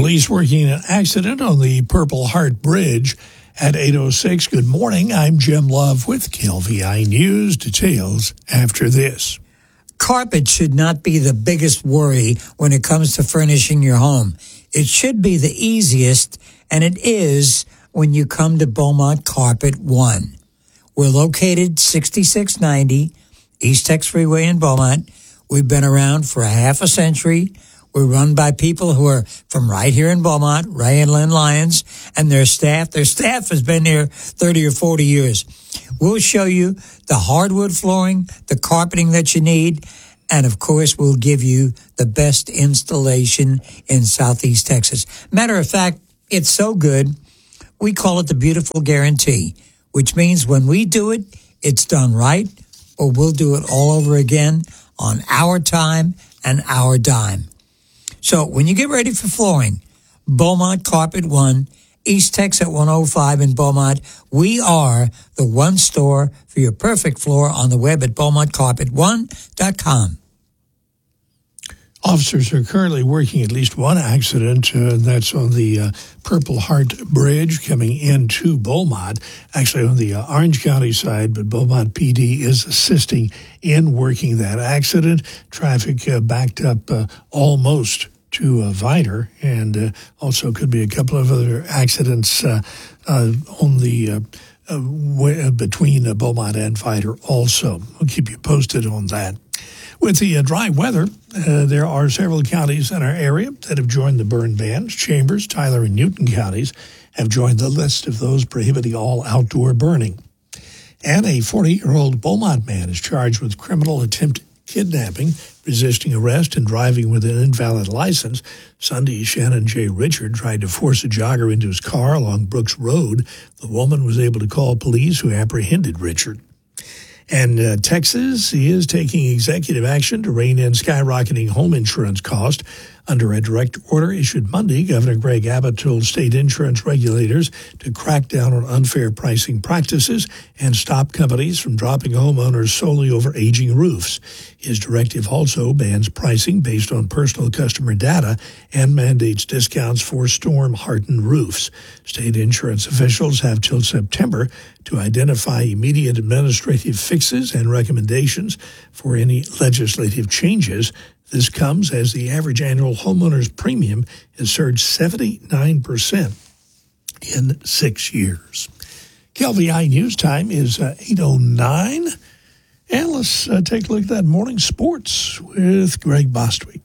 Police working an accident on the Purple Heart Bridge at 8:06. Good morning. I'm Jim Love with KLVI News. Details after this. Carpet should not be the biggest worry when it comes to furnishing your home. It should be the easiest, and it is when you come to Beaumont Carpet One. We're located 6690 East Tex Freeway in Beaumont. We've been around for a half a century. We're run by people who are from right here in Beaumont, Ray and Lynn Lyons, and their staff. Their staff has been here 30 or 40 years. We'll show you the hardwood flooring, the carpeting that you need, and of course, we'll give you the best installation in Southeast Texas. Matter of fact, it's so good, we call it the Beautiful Guarantee, which means when we do it, it's done right, or we'll do it all over again on our time and our dime. So when you get ready for flooring, Beaumont Carpet One, East Tex at 105 in Beaumont, we are the one store for your perfect floor on the web at BeaumontCarpet1.com. Officers are currently working at least one accident. That's on the Purple Heart Bridge coming into Beaumont, actually on the Orange County side, but Beaumont PD is assisting in working that accident. Traffic backed up almost to Viter, and also could be a couple of other accidents on the between Beaumont and Viter also. We'll keep you posted on that. With the dry weather, there are several counties in our area that have joined the burn bans. Chambers, Tyler, and Newton counties have joined the list of those prohibiting all outdoor burning. And a 40-year-old Beaumont man is charged with criminal attempted kidnapping, resisting arrest, and driving with an invalid license. Sunday, Shannon J. Richard tried to force a jogger into his car along Brooks Road. The woman was able to call police, who apprehended Richard. And Texas is taking executive action to rein in skyrocketing home insurance costs. Under a direct order issued Monday, Governor Greg Abbott told state insurance regulators to crack down on unfair pricing practices and stop companies from dropping homeowners solely over aging roofs. His directive also bans pricing based on personal customer data and mandates discounts for storm-hardened roofs. State insurance officials have till September to identify immediate administrative fixes and recommendations for any legislative changes. This comes as the average annual homeowner's premium has surged 79% in 6 years. KLVI News Time is 8:09. And let's take a look at that morning sports with Greg Bostwick.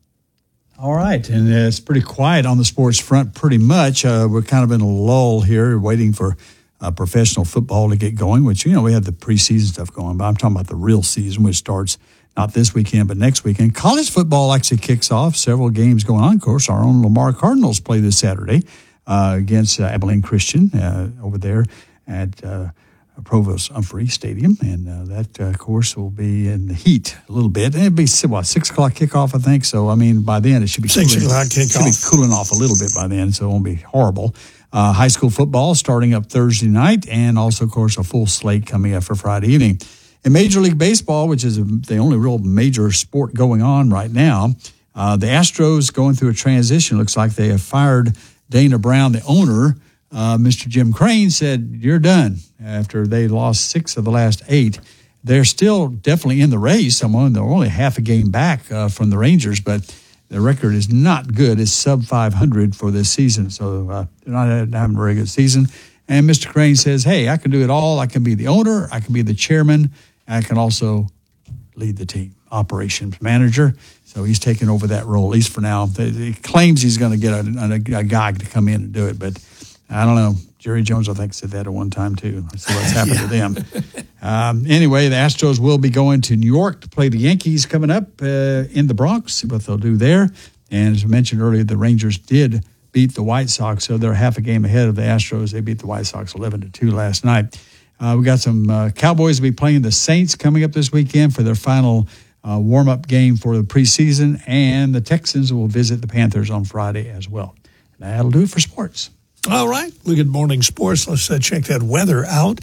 All right, and it's pretty quiet on the sports front pretty much. We're kind of in a lull here waiting for professional football to get going, which, we have the preseason stuff going, but I'm talking about the real season, which starts not this weekend, but next weekend. College football actually kicks off. Several games going on. Of course, our own Lamar Cardinals play this Saturday against Abilene Christian over there at Provost Humphrey Stadium. And that, of course, will be in the heat a little bit. And it'll be, 6 o'clock kickoff, I think. So, by then it should be 6 o'clock kickoff. It should be cooling off a little bit by then, so it won't be horrible. High school football starting up Thursday night, and also, of course, a full slate coming up for Friday evening. In Major League Baseball, which is the only real major sport going on right now, the Astros going through a transition. Looks like they have fired Dana Brown, the owner. Mr. Jim Crane said, "You're done," after they lost 6 of the last 8. They're still definitely in the race. They're only half a game back from the Rangers, but the record is not good. It's sub 500 for this season, so they're not having a very good season. And Mr. Crane says, "Hey, I can do it all. I can be the owner. I can be the chairman. I can also lead the team, operations manager." So he's taking over that role, at least for now. He claims he's going to get a guy to come in and do it, but I don't know. Jerry Jones, I think, said that at one time, too. Let's see what's happened to them. Anyway, the Astros will be going to New York to play the Yankees coming up in the Bronx, see what they'll do there. And as I mentioned earlier, the Rangers did beat the White Sox, so they're half a game ahead of the Astros. They beat the White Sox 11-2 last night. We got some Cowboys will be playing the Saints coming up this weekend for their final warm-up game for the preseason, and the Texans will visit the Panthers on Friday as well. That'll do it for sports. All right, look at morning sports. Let's check that weather out.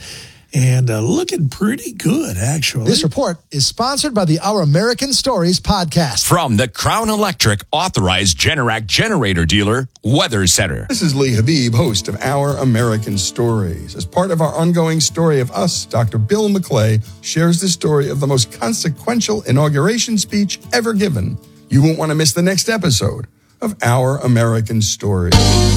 and looking pretty good, actually. This report is sponsored by the Our American Stories podcast. From the Crown Electric Authorized Generac Generator Dealer, Weather Center. This is Lee Habib, host of Our American Stories. As part of our ongoing story of us, Dr. Bill McClay shares the story of the most consequential inauguration speech ever given. You won't want to miss the next episode of Our American Stories.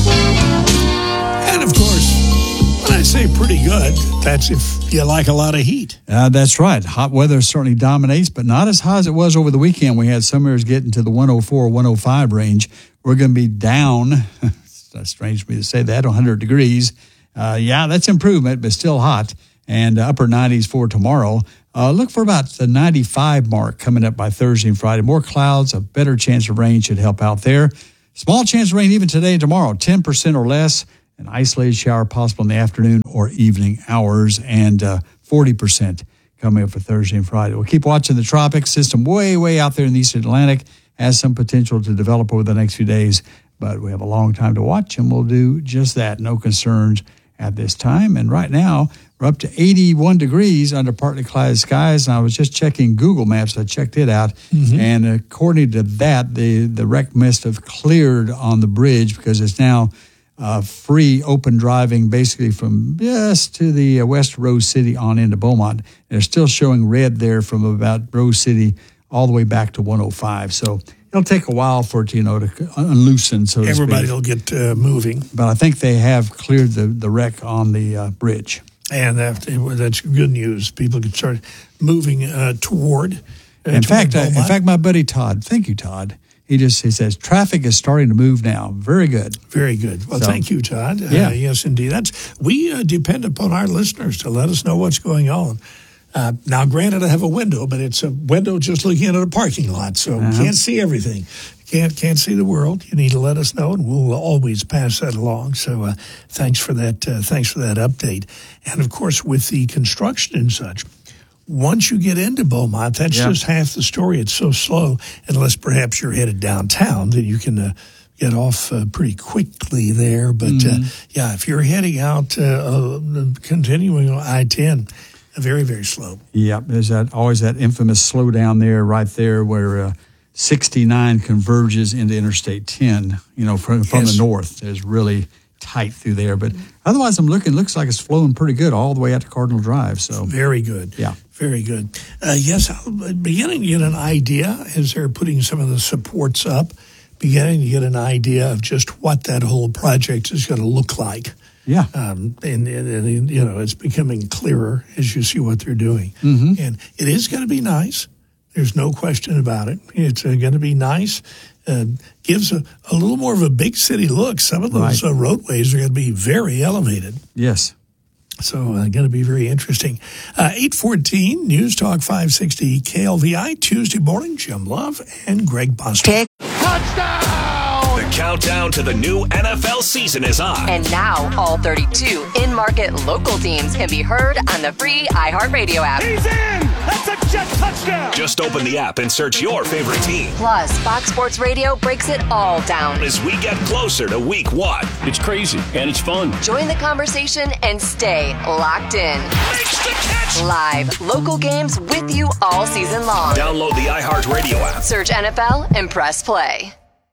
And of course, when I say pretty good, that's if you like a lot of heat. That's right. Hot weather certainly dominates, but not as hot as it was over the weekend. We had some areas getting to the 104, 105 range. We're going to be down, that's strange for me to say that, 100 degrees. That's improvement, but still hot. And upper 90s for tomorrow. Look for about the 95 mark coming up by Thursday and Friday. More clouds, a better chance of rain should help out there. Small chance of rain even today and tomorrow, 10% or less. An isolated shower possible in the afternoon or evening hours, and 40% coming up for Thursday and Friday. We'll keep watching the tropics system way, way out there in the Eastern Atlantic. Has some potential to develop over the next few days, but we have a long time to watch, and we'll do just that. No concerns at this time. And right now, we're up to 81 degrees under partly clouded skies. And I was just checking Google Maps. I checked it out. Mm-hmm. And according to that, the wreck mist have cleared on the bridge because it's now free, open driving basically from just to the West Rose City on into Beaumont. They're still showing red there from about Rose City all the way back to 105. So it'll take a while for it, to unloosen, so to speak. Everybody will get moving. But I think they have cleared the wreck on the bridge. And that's good news. People can start moving toward. In fact, my buddy Todd, thank you, Todd. He says traffic is starting to move now. Very good. Very good. Well, thank you, Todd. Yes, indeed. We depend upon our listeners to let us know what's going on. Now, granted, I have a window, but it's a window just looking at a parking lot, so can't see everything. Can't see the world. You need to let us know, and we'll always pass that along. So thanks for that. Thanks for that update. And of course, with the construction and such, once you get into Beaumont, that's just half the story. It's so slow, unless perhaps you're headed downtown, that you can get off pretty quickly there. But if you're heading out, continuing on I-10, very, very slow. Yeah, there's always that infamous slowdown there, right there, where 69 converges into Interstate 10, from the north. It's really tight through there. But otherwise, looks like it's flowing pretty good all the way out to Cardinal Drive. So very good. Yeah. Very good. I'm beginning to get an idea as they're putting some of the supports up, beginning to get an idea of just what that whole project is going to look like. Yeah. And it's becoming clearer as you see what they're doing. Mm-hmm. And it is going to be nice. There's no question about it. It's going to be nice. Gives a little more of a big city look. Some of those roadways are going to be very elevated. Yes. So going to be very interesting. 8:14, News Talk 560 KLVI, Tuesday morning. Jim Love and Greg Bostwick. Touchdown! The countdown to the new NFL season is on. And now all 32 in-market local teams can be heard on the free iHeartRadio app. He's in! That's a jet touchdown! Just open the app and search your favorite team. Plus, Fox Sports Radio breaks it all down as we get closer to week 1. It's crazy, and it's fun. Join the conversation and stay locked in. Makes the catch! Live, local games with you all season long. Download the iHeartRadio app. Search NFL and press play.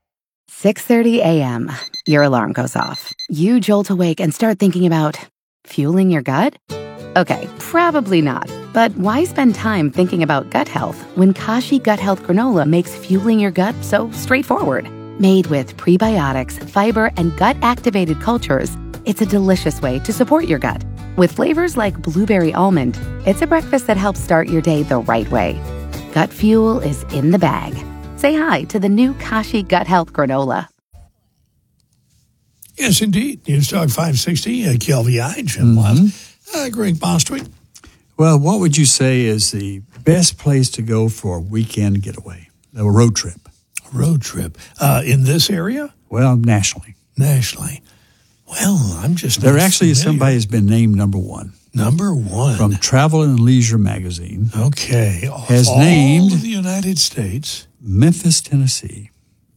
6:30 a.m. Your alarm goes off. You jolt awake and start thinking about fueling your gut? Okay, probably not. But why spend time thinking about gut health when Kashi Gut Health Granola makes fueling your gut so straightforward? Made with prebiotics, fiber, and gut-activated cultures, it's a delicious way to support your gut. With flavors like blueberry almond, it's a breakfast that helps start your day the right way. Gut fuel is in the bag. Say hi to the new Kashi Gut Health Granola. Yes, indeed. News Talk 560, KLVI, Jim Love, Greg Bostwick. Well, what would you say is the best place to go for a weekend getaway, a road trip? A road trip. In this area? Well, nationally. Nationally. Well, I'm just There actually is somebody who's been named number one. Number one. From Travel and Leisure magazine. Okay. Has named the United States. Memphis, Tennessee,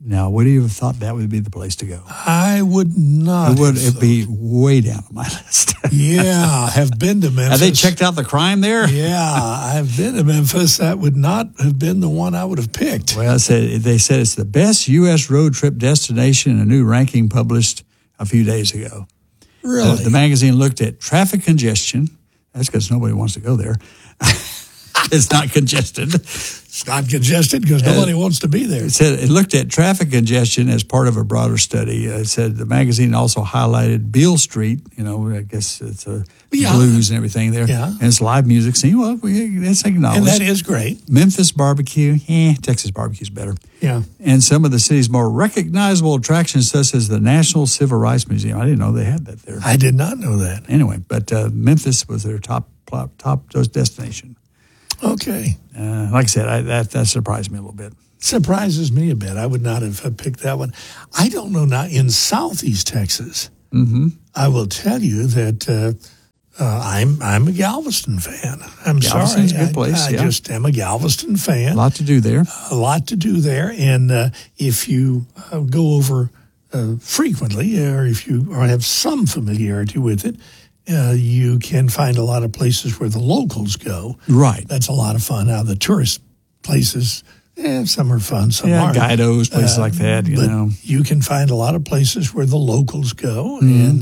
Now, would you have thought that would be the place to go? I would not. It'd be way down on my list. Yeah, have been to Memphis. Have they checked out the crime there? Yeah, I've been to Memphis. That would not have been the one I would have picked. Well, they said it's the best U.S. road trip destination in a new ranking published a few days ago. Really? The magazine looked at traffic congestion. That's because nobody wants to go there. It's not congested. It's not congested because nobody wants to be there. It said it looked at traffic congestion as part of a broader study. It said the magazine also highlighted Beale Street. I guess it's blues and everything there. Yeah. And it's live music scene. Well, that's acknowledged. And that is great. Memphis barbecue. Texas barbecue's better. Yeah. And some of the city's more recognizable attractions, such as the National Civil Rights Museum. I didn't know they had that there. I did not know that. Anyway, but Memphis was their top destination. Okay. Like I said, that surprised me a little bit. Surprises me a bit. I would not have picked that one. I don't know now. In Southeast Texas, I will tell you that I'm a Galveston fan. Galveston's sorry. a good place, I just am a Galveston fan. A lot to do there. A lot to do there. And if you go over frequently, or if you have some familiarity with it, you can find a lot of places where the locals go. Right. That's a lot of fun. Now, the tourist places, some are fun, some aren't. Guidos, places like that, but you can find a lot of places where the locals go. And,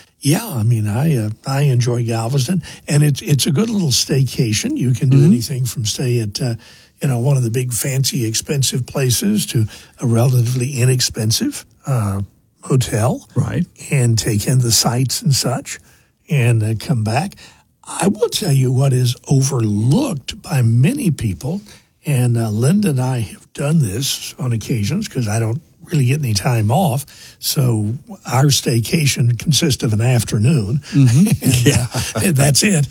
I enjoy Galveston. And it's a good little staycation. You can do anything from stay at, one of the big, fancy, expensive places to a relatively inexpensive hotel. Right. And take in the sights and such. And come back. I will tell you what is overlooked by many people, and Linda and I have done this on occasions because I don't really get any time off. So our staycation consists of an afternoon, and that's it.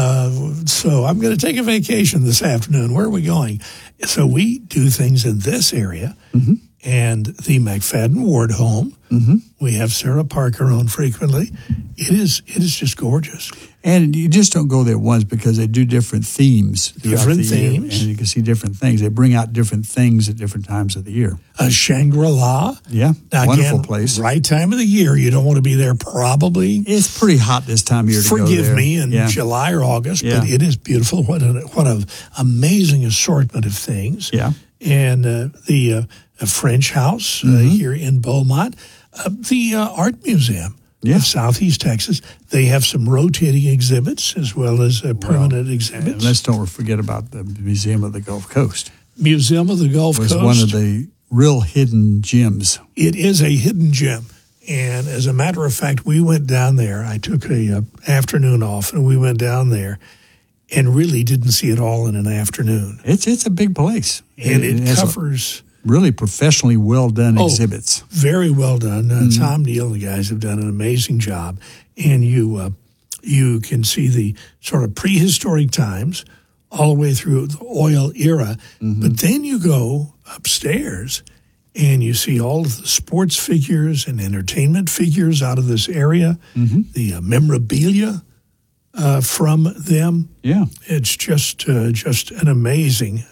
So I'm going to take a vacation this afternoon. Where are we going? So we do things in this area. And the McFadden Ward home, we have Sarah Parker on frequently. It is just gorgeous. And you just don't go there once because they do different themes. Different themes. And you can see different things. They bring out different things at different times of the year. Shangri-La. Yeah, now, wonderful again, place. Right time of the year. You don't want to be there probably. It's pretty hot this time of year to go there. Forgive me, in July or August, but it is beautiful. What an amazing assortment of things. Yeah. And the French House here in Beaumont. The Art Museum of Southeast Texas. They have some rotating exhibits as well as permanent exhibits. And let's don't forget about the Museum of the Gulf Coast. Museum of the Gulf Coast. Was one of the real hidden gems. It is a hidden gem. And as a matter of fact, we went down there. I took a afternoon off, and we went down there and really didn't see it all in an afternoon. It's a big place. And it covers... really professionally well done exhibits. Very well done. Tom Neal and the guys have done an amazing job. And you can see the sort of prehistoric times all the way through the oil era. But then you go upstairs and you see all of the sports figures and entertainment figures out of this area, the memorabilia from them. Yeah. It's just an amazing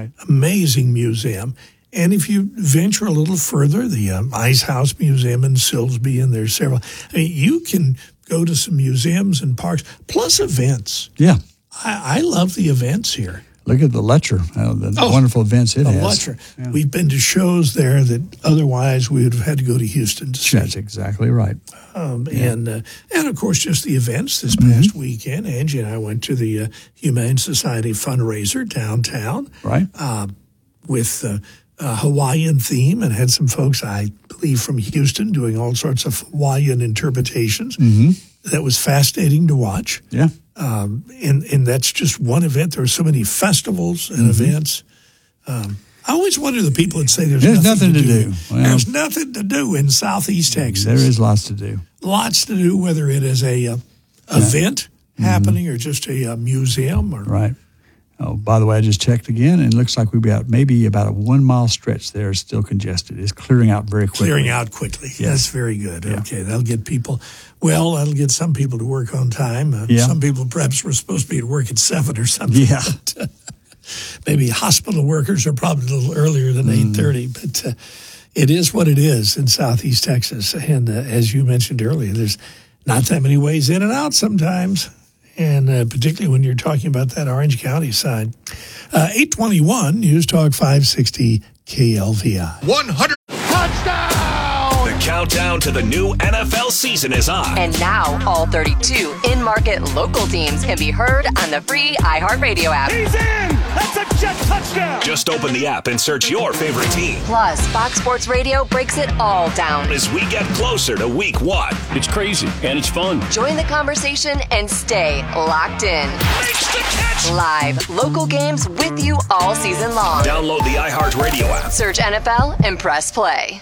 museum. And if you venture a little further, the Ice House Museum in Silsbee, and there's several. I mean, you can go to some museums and parks, plus events. Yeah. I love the events here. Look at the Letcher, the wonderful events it has. Letcher. Yeah. We've been to shows there that otherwise we would have had to go to Houston to see. That's exactly right. And of course, just the events this past weekend. Angie and I went to the Humane Society fundraiser downtown. Right. With Hawaiian theme, and had some folks, I believe, from Houston doing all sorts of Hawaiian interpretations. That was fascinating to watch. Yeah. And that's just one event. There are so many festivals and events. I always wonder the people that say there's nothing to do. Well, there's nothing to do in Southeast Texas. There is lots to do. Lots to do, whether it is a event happening or just a museum. Or right. Oh, by the way, I just checked again, and it looks like we've got maybe about a 1 mile stretch there is still congested. It's clearing out very quickly. Clearing out quickly. Yes. That's very good. Yeah. Okay, that'll get people, that'll get some people to work on time. Some people perhaps were supposed to be at work at 7 or something. Yeah. But, maybe hospital workers are probably a little earlier than 8:30. But, it is what it is in Southeast Texas. And as you mentioned earlier, there's not that many ways in and out sometimes, and particularly when you're talking about that Orange County side. 821 News Talk 560 KLVI. 100 touchdown! The countdown to the new NFL season is on. And now all 32 in-market local teams can be heard on the free iHeartRadio app. He's in! That's a jet touchdown! Just open the app and search your favorite team. Plus, Fox Sports Radio breaks it all down As we get closer to week 1. It's crazy, and it's fun. Join the conversation and stay locked in. Makes the catch! Live, local games with you all season long. Download the iHeartRadio app. Search NFL and press play.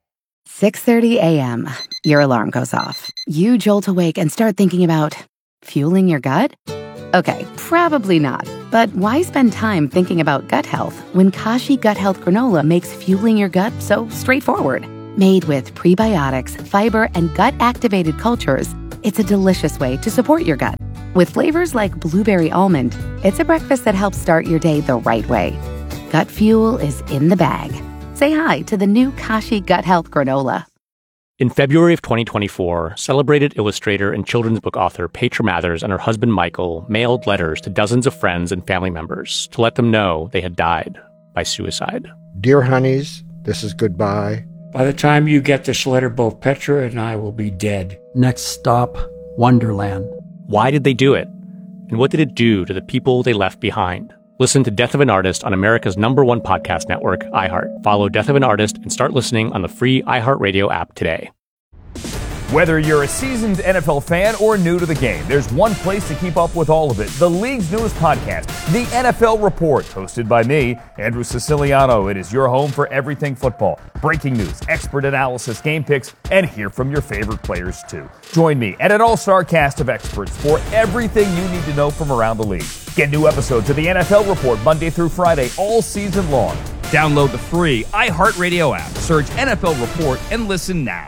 6:30 a.m. Your alarm goes off. You jolt awake and start thinking about fueling your gut? Okay, probably not. But why spend time thinking about gut health when Kashi Gut Health Granola makes fueling your gut so straightforward? Made with prebiotics, fiber, and gut-activated cultures, it's a delicious way to support your gut. With flavors like blueberry almond, it's a breakfast that helps start your day the right way. Gut fuel is in the bag. Say hi to the new Kashi Gut Health Granola. In February of 2024, celebrated illustrator and children's book author Petra Mathers and her husband Michael mailed letters to dozens of friends and family members to let them know they had died by suicide. Dear honeys, this is goodbye. By the time you get this letter, both Petra and I will be dead. Next stop, Wonderland. Why did they do it? And what did it do to the people they left behind? Listen to Death of an Artist on America's #1 podcast network, iHeart. Follow Death of an Artist and start listening on the free iHeartRadio app today. Whether you're a seasoned NFL fan or new to the game, there's one place to keep up with all of it. The league's newest podcast, The NFL Report, hosted by me, Andrew Siciliano. It is your home for everything football. Breaking news, expert analysis, game picks, and hear from your favorite players too. Join me and an all-star cast of experts for everything you need to know from around the league. Get new episodes of The NFL Report Monday through Friday all season long. Download the free iHeartRadio app. Search NFL Report and listen now.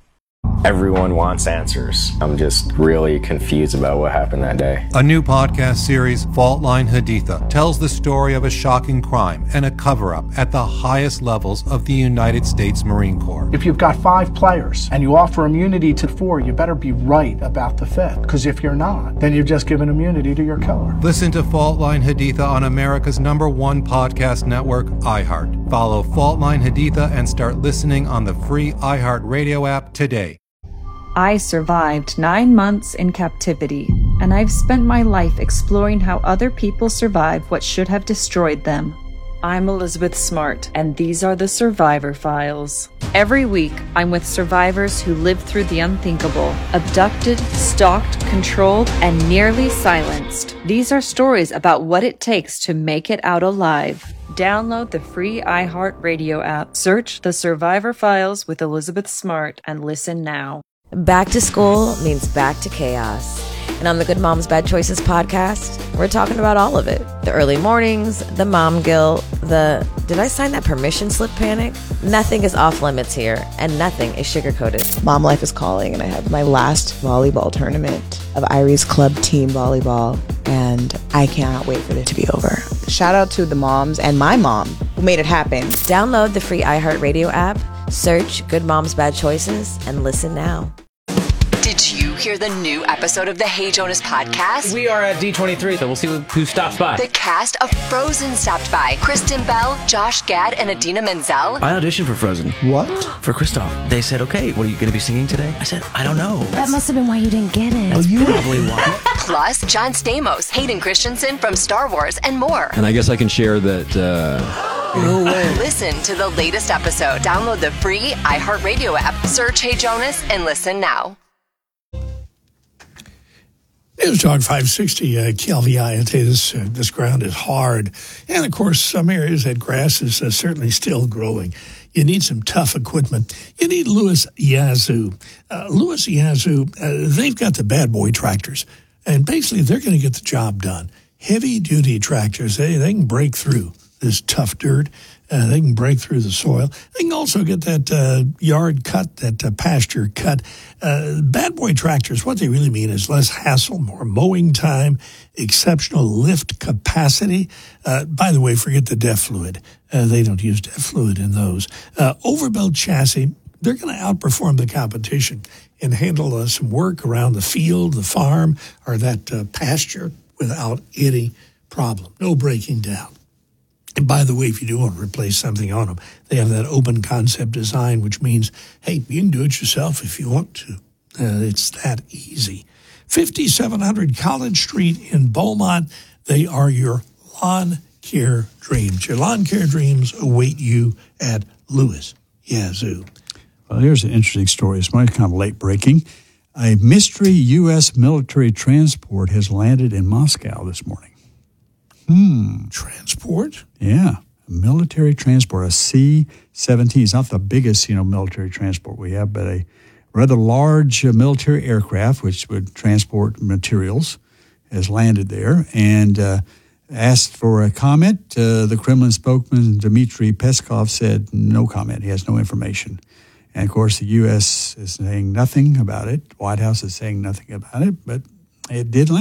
Everyone wants answers. I'm just really confused about what happened that day. A new podcast series, Fault Line Haditha, tells the story of a shocking crime and a cover-up at the highest levels of the United States Marine Corps. If you've got 5 players and you offer immunity to 4, you better be right about the 5th. Because if you're not, then you've just given immunity to your killer. Listen to Fault Line Haditha on America's #1 podcast network, iHeart. Follow Fault Line Haditha and start listening on the free iHeartRadio app today. I survived 9 months in captivity, and I've spent my life exploring how other people survive what should have destroyed them. I'm Elizabeth Smart, and these are the Survivor Files. Every week, I'm with survivors who lived through the unthinkable, abducted, stalked, controlled, and nearly silenced. These are stories about what it takes to make it out alive. Download the free iHeartRadio app, search The Survivor Files with Elizabeth Smart, and listen now. Back to school means back to chaos. And on the Good Moms Bad Choices podcast, we're talking about all of it. The early mornings, the mom guilt, the did I sign that permission slip panic? Nothing is off limits here, and nothing is sugar-coated. Mom life is calling, and I have my last volleyball tournament of Irie's club team volleyball, and I cannot wait for this to be over. Shout out to the moms and my mom who made it happen. Download the free iHeartRadio app, search Good Moms Bad Choices, and listen now. Did you hear the new episode of the Hey Jonas podcast? We are at D23, so we'll see who stops by. The cast of Frozen stopped by. Kristen Bell, Josh Gad, and Idina Menzel. I auditioned for Frozen. What? For Kristoff. They said, okay, what are you going to be singing today? I said, I don't know. That must have been why you didn't get it. That's probably why. Plus, John Stamos, Hayden Christensen from Star Wars, and more. And I guess I can share that... No way. Listen to the latest episode. Download the free iHeartRadio app. Search Hey Jonas and listen now. News Talk 560 KLVI. I tell you, this ground is hard. And, of course, some areas that grass is certainly still growing. You need some tough equipment. You need Lewis Yazoo. Lewis Yazoo, they've got the bad boy tractors. And basically, they're going to get the job done. Heavy-duty tractors, they can break through this tough dirt. They can break through the soil. They can also get that yard cut, that pasture cut. Bad boy tractors, what they really mean is less hassle, more mowing time, exceptional lift capacity. By the way, forget the DEF fluid. They don't use DEF fluid in those. Overbuilt chassis, they're going to outperform the competition and handle some work around the field, the farm, or that pasture without any problem. No breaking down. And by the way, if you do want to replace something on them, they have that open concept design, which means, hey, you can do it yourself if you want to. It's that easy. 5700 College Street in Beaumont. They are your lawn care dreams. Your lawn care dreams await you at Lewis Yazoo. Well, here's an interesting story. It's kind of late breaking. A mystery U.S. military transport has landed in Moscow this morning. Transport? Yeah, a military transport, a C-17. It's not the biggest, military transport we have, but a rather large military aircraft, which would transport materials, has landed there and asked for a comment. The Kremlin spokesman, Dmitry Peskov, said no comment. He has no information. And, of course, the U.S. is saying nothing about it. The White House is saying nothing about it, but it did land.